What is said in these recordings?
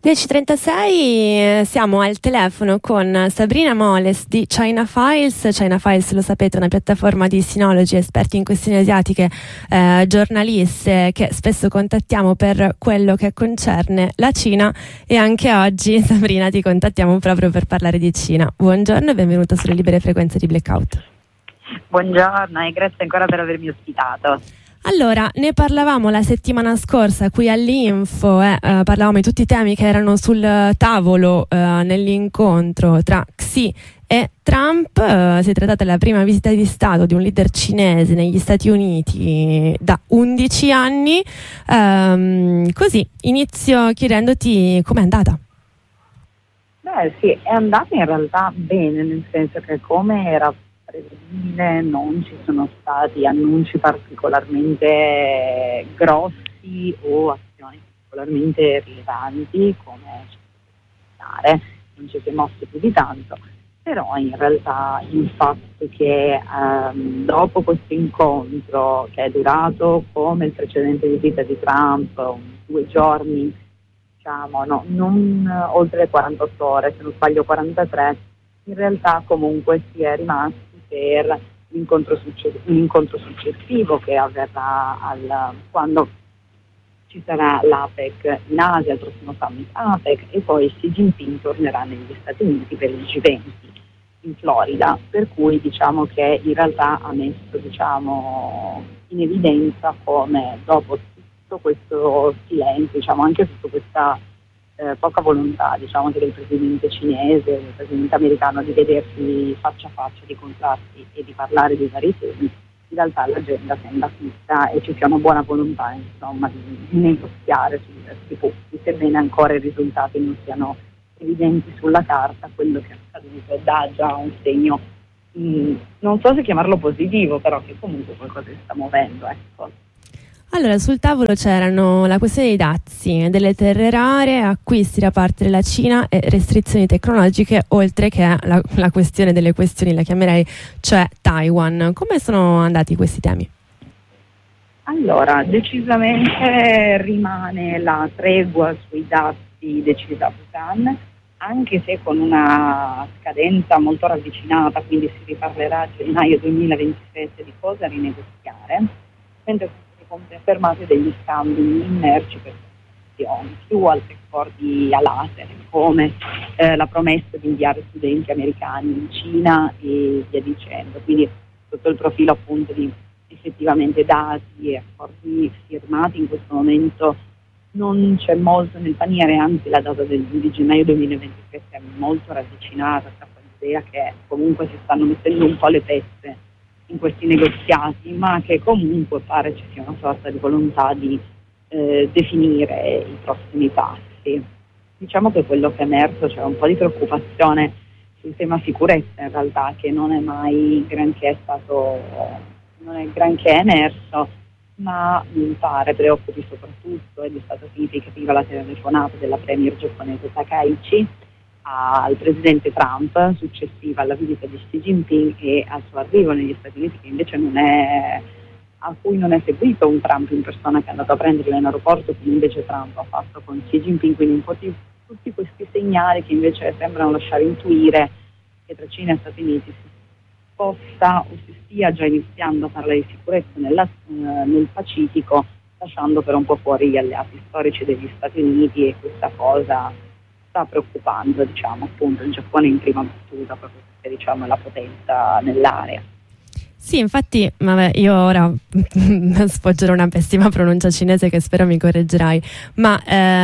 10:36, siamo al telefono con Sabrina Moles di China Files. China Files, lo sapete, è una piattaforma di sinologi, esperti in questioni asiatiche, giornaliste che spesso contattiamo per quello che concerne la Cina, e anche oggi, Sabrina, ti contattiamo proprio per parlare di Cina. Buongiorno e benvenuta sulle libere frequenze di Blackout. Buongiorno e grazie ancora per avermi ospitato. Allora, ne parlavamo la settimana scorsa qui all'Info, parlavamo di tutti i temi che erano sul tavolo nell'incontro tra Xi e Trump. Si è trattata della prima visita di Stato di un leader cinese negli Stati Uniti da 11 anni. Così, inizio chiedendoti com'è andata. Beh sì, è andata in realtà bene, nel senso che come era prevedibile non ci sono stati annunci particolarmente grossi o azioni particolarmente rilevanti, come non ci si è mosso più di tanto, però in realtà il fatto che dopo questo incontro, che è durato come il precedente visita di Trump, 2 giorni, diciamo, no, non oltre 48 ore, se non sbaglio 43, in realtà comunque si è rimasti per l'incontro successivo che avverrà quando ci sarà l'APEC in Asia, il prossimo summit APEC, e poi Xi Jinping tornerà negli Stati Uniti per il G20 in Florida, per cui diciamo che in realtà ha messo in evidenza come dopo tutto questo silenzio, anche tutta questa poca volontà anche del presidente cinese, del presidente americano di vedersi faccia a faccia, di incontrarsi e di parlare di vari temi, in realtà l'agenda sembra fitta e ci sia una buona volontà di negoziare su diversi punti, sebbene ancora i risultati non siano evidenti sulla carta. Quello che è accaduto dà già un segno, non so se chiamarlo positivo, però che comunque qualcosa si sta muovendo, ecco. Allora, sul tavolo c'erano la questione dei dazi, delle terre rare, acquisti da parte della Cina e restrizioni tecnologiche, oltre che la questione delle questioni, la chiamerei, cioè Taiwan. Come sono andati questi temi? Allora, decisamente rimane la tregua sui dazi decisa a Busan, anche se con una scadenza molto ravvicinata, quindi si riparlerà a gennaio 2027 di cosa rinegoziare, mentre confermati degli scambi in merci per più altri accordi a latere, come la promessa di inviare studenti americani in Cina e via dicendo. Quindi sotto il profilo appunto di effettivamente dati e accordi firmati in questo momento non c'è molto nel paniere, anzi la data di gennaio 2027 è molto ravvicinata, sta quell'idea che comunque si stanno mettendo un po' le pezze in questi negoziati, ma che comunque pare ci sia una sorta di volontà di definire i prossimi passi. Diciamo che quello che è emerso, c'è un po' di preoccupazione sul tema sicurezza in realtà, che non è granché emerso, ma mi pare preoccupi soprattutto, ed è stata significativa la telefonata della premier giapponese Takaichi al presidente Trump successiva alla visita di Xi Jinping e al suo arrivo negli Stati Uniti, che invece a cui non è seguito un Trump in persona che è andato a prenderlo in aeroporto, come invece Trump ha fatto con Xi Jinping. Quindi un po' tutti questi segnali che invece sembrano lasciare intuire che tra Cina e Stati Uniti si sposta o si stia già iniziando a parlare di sicurezza nel Pacifico, lasciando però un po' fuori gli alleati storici degli Stati Uniti, e questa cosa sta preoccupando, appunto il Giappone in prima battuta, proprio perché è la potenza nell'area. Sì, infatti, io ora sfoggerò una pessima pronuncia cinese che spero mi correggerai, ma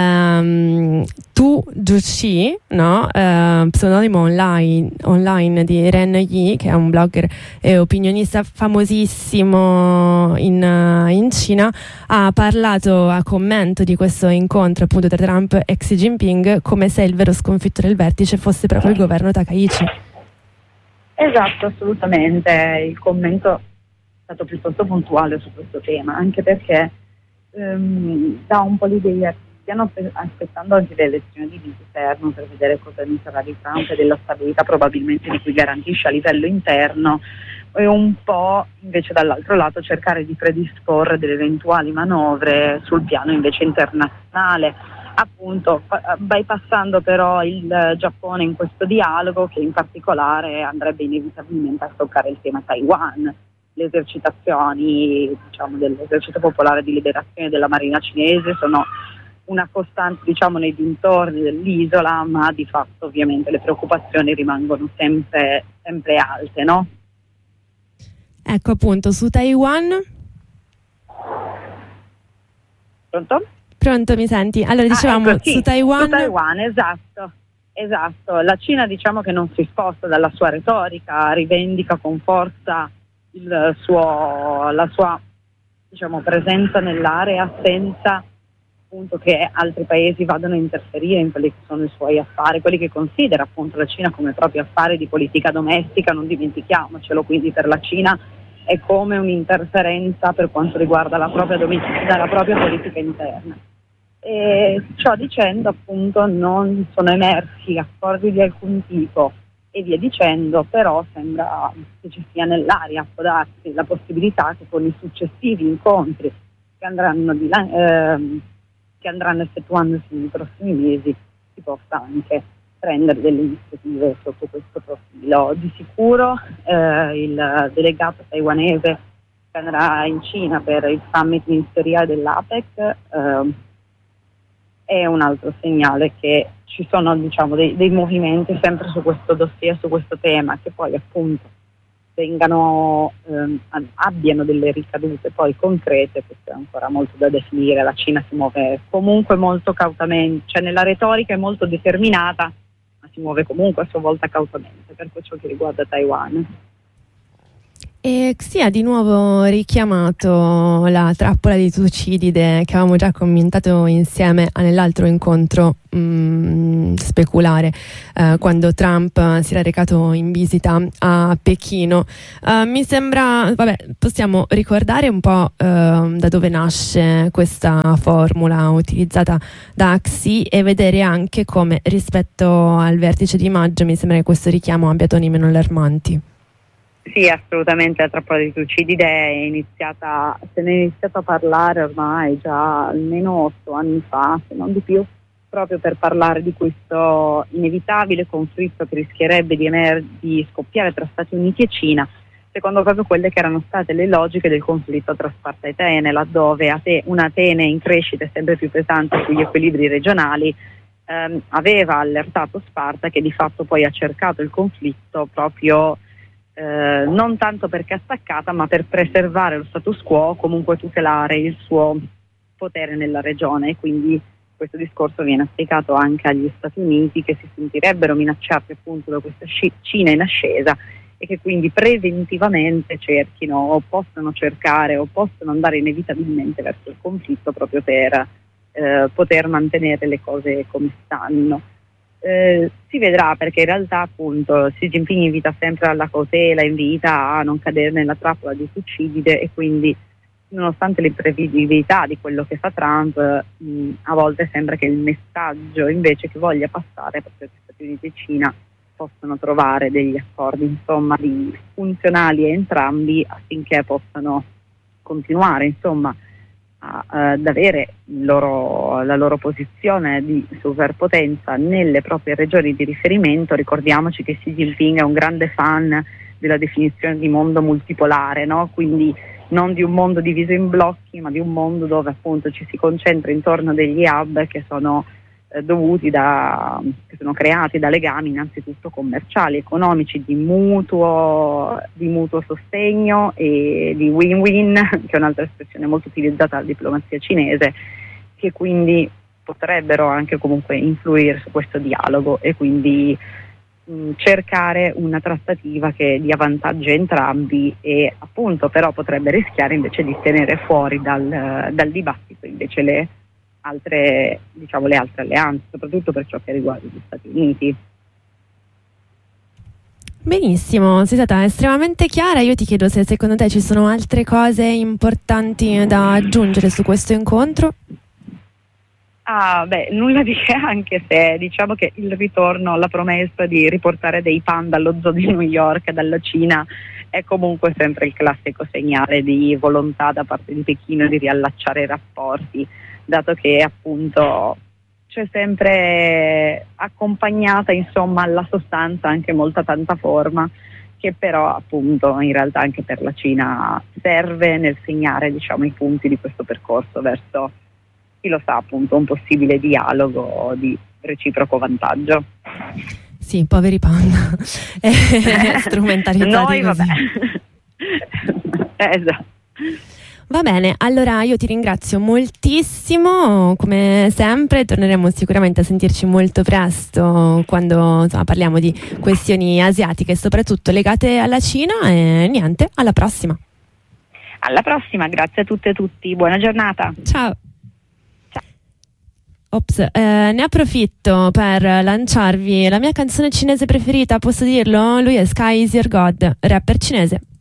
Tu Juxi, no? Pseudonimo online di Ren Yi, che è un blogger e opinionista famosissimo in Cina, ha parlato a commento di questo incontro appunto tra Trump e Xi Jinping come se il vero sconfitto del vertice fosse proprio il governo Takaichi. Esatto, assolutamente. Il commento è stato piuttosto puntuale su questo tema, anche perché dà un po' l'idea che stiano aspettando anche le elezioni di interno per vedere cosa ne sarà di Trump e della stabilità probabilmente di cui garantisce a livello interno, e un po' invece dall'altro lato cercare di predisporre delle eventuali manovre sul piano invece internazionale, appunto bypassando però il Giappone in questo dialogo, che in particolare andrebbe inevitabilmente a toccare il tema Taiwan. Le esercitazioni, diciamo, dell'esercito popolare di liberazione della marina cinese sono una costante, diciamo, nei dintorni dell'isola, ma di fatto ovviamente le preoccupazioni rimangono sempre alte, no? Ecco, appunto, su Taiwan. Pronto? Pronto, mi senti? Allora, dicevamo, ecco, sì, su Taiwan... Su Taiwan, esatto. La Cina, diciamo, che non si sposta dalla sua retorica, rivendica con forza la sua, diciamo, presenza nell'area, senza appunto che altri paesi vadano a interferire in quelli che sono i suoi affari, quelli che considera appunto la Cina come propri affari di politica domestica, non dimentichiamocelo. Quindi per la Cina è come un'interferenza per quanto riguarda la propria politica interna. E ciò dicendo, appunto, non sono emersi accordi di alcun tipo e via dicendo, però sembra che ci sia nell'aria, può darsi la possibilità che con i successivi incontri che andranno effettuandosi nei prossimi mesi si possa anche prendere delle iniziative sotto questo profilo. Di sicuro il delegato taiwanese che andrà in Cina per il summit ministeriale dell'APEC è un altro segnale che ci sono, diciamo, dei movimenti sempre su questo dossier, su questo tema, che poi appunto abbiano delle ricadute poi concrete. Questo è ancora molto da definire. La Cina si muove comunque molto cautamente, cioè nella retorica è molto determinata, ma si muove comunque a sua volta cautamente per ciò che riguarda Taiwan. E Xi ha di nuovo richiamato la trappola di Tucidide che avevamo già commentato insieme nell'altro incontro speculare quando Trump si era recato in visita a Pechino. Mi sembra, possiamo ricordare un po' da dove nasce questa formula utilizzata da Xi e vedere anche come rispetto al vertice di maggio mi sembra che questo richiamo abbia toni meno allarmanti. Sì, assolutamente. La trappola di Tucidide se ne è iniziato a parlare ormai già almeno 8 anni fa, se non di più, proprio per parlare di questo inevitabile conflitto che rischierebbe di scoppiare tra Stati Uniti e Cina, secondo proprio quelle che erano state le logiche del conflitto tra Sparta e Atene, laddove un'Atene in crescita e sempre più pesante sugli equilibri regionali aveva allertato Sparta, che di fatto poi ha cercato il conflitto proprio non tanto perché è attaccata, ma per preservare lo status quo, comunque tutelare il suo potere nella regione. E quindi questo discorso viene applicato anche agli Stati Uniti, che si sentirebbero minacciati appunto da questa Cina in ascesa e che quindi preventivamente cerchino o possono cercare o possono andare inevitabilmente verso il conflitto proprio per poter mantenere le cose come stanno. Si vedrà, perché in realtà appunto Xi Jinping invita sempre alla cautela, invita a non cadere nella trappola di Tucidide, e quindi nonostante l'imprevedibilità di quello che fa Trump, a volte sembra che il messaggio invece che voglia passare proprio che Stati Uniti e Cina possono trovare degli accordi, insomma, funzionali a entrambi, affinché possano continuare, insomma, ad avere la loro posizione di superpotenza nelle proprie regioni di riferimento. Ricordiamoci che Xi Jinping è un grande fan della definizione di mondo multipolare, no? Quindi non di un mondo diviso in blocchi, ma di un mondo dove appunto ci si concentra intorno degli hub che sono che sono creati da legami innanzitutto commerciali, economici, di mutuo sostegno e di win-win, che è un'altra espressione molto utilizzata dalla diplomazia cinese, che quindi potrebbero anche comunque influire su questo dialogo e quindi cercare una trattativa che dia vantaggio a entrambi, e appunto però potrebbe rischiare invece di tenere fuori dal dibattito invece le altre alleanze, soprattutto per ciò che riguarda gli Stati Uniti. Benissimo, sei stata estremamente chiara. Io ti chiedo se secondo te ci sono altre cose importanti da aggiungere su questo incontro. Nulla di che, anche se diciamo che il ritorno, la promessa di riportare dei panda allo zoo di New York dalla Cina è comunque sempre il classico segnale di volontà da parte di Pechino di riallacciare i rapporti, dato che appunto c'è sempre accompagnata, insomma, alla sostanza anche molta tanta forma, che però appunto in realtà anche per la Cina serve nel segnare, diciamo, i punti di questo percorso verso, chi lo sa, appunto, un possibile dialogo di reciproco vantaggio. Sì, poveri panda, strumentalizzati Noi, così. vabbè. Esatto. Va bene, allora io ti ringrazio moltissimo, come sempre torneremo sicuramente a sentirci molto presto quando, insomma, parliamo di questioni asiatiche, soprattutto legate alla Cina, e niente, alla prossima. Alla prossima, grazie a tutte e tutti, buona giornata. Ciao. Ops, ne approfitto per lanciarvi la mia canzone cinese preferita, posso dirlo? Lui è Sky Is Your God, rapper cinese.